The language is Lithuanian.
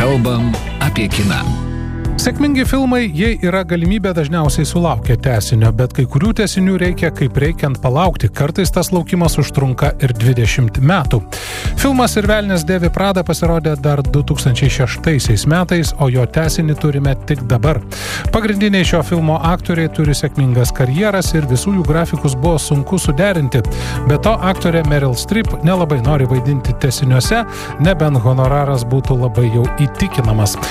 Kalbam apie kiną. Sėkmingi filmai, jei yra galimybė, dažniausiai sulaukia tęsinio, bet kai kurių tęsinių reikia kaip reikiant palaukti. Kartais tas laukimas užtrunka ir 20 metų. Filmas Ir velnias dėvi Pradą pasirodė dar 2006 metais, o jo tęsinį turime tik dabar. Pagrindiniai šio filmo aktoriai turi sėkmingas karjeras ir visų jų grafikus buvo sunku suderinti. Be to, aktorė Meryl Streep nelabai nori vaidinti tęsiniuose, nebent honoraras būtų labai jau įtikinamas.